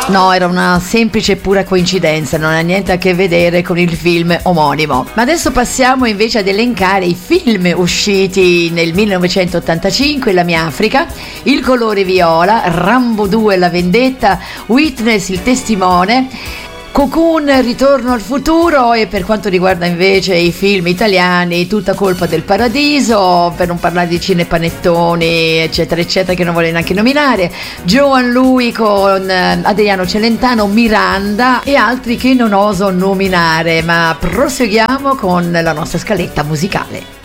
No, era una semplice e pura coincidenza, non ha niente a che vedere con il film omonimo. Ma adesso passiamo invece ad elencare i film usciti nel 1985, La mia Africa, Il colore viola, Rambo 2, La vendetta, Witness, Il testimone, Cocoon, Ritorno al futuro, e per quanto riguarda invece i film italiani, Tutta colpa del paradiso, per non parlare di Cinepanettoni eccetera eccetera che non voglio neanche nominare, Joan Lui con Adriano Celentano, Miranda e altri che non oso nominare, ma proseguiamo con la nostra scaletta musicale.